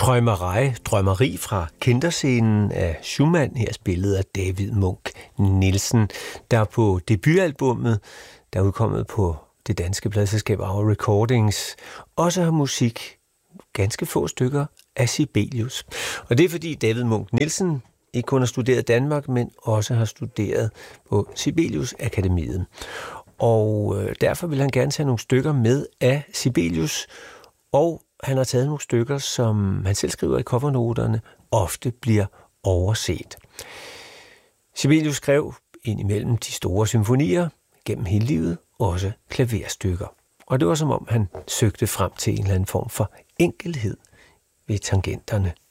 Drømmeri fra Kinderscenen af Schumann, her spillet af David Munch Nielsen, der på debutalbummet, der er udkommet på det danske pladeselskab Our Recordings, også har musik, ganske få stykker, af Sibelius. Og det er fordi David Munch Nielsen ikke kun har studeret Danmark, men også har studeret på Sibelius Akademiet. Og derfor vil han gerne tage nogle stykker med af Sibelius, og han har taget nogle stykker, som han selv skriver i covernoterne, ofte bliver overset. Sibelius skrev indimellem de store symfonier gennem hele livet, også klaverstykker. Og det var som om han søgte frem til en eller anden form for enkelhed ved tangenterne.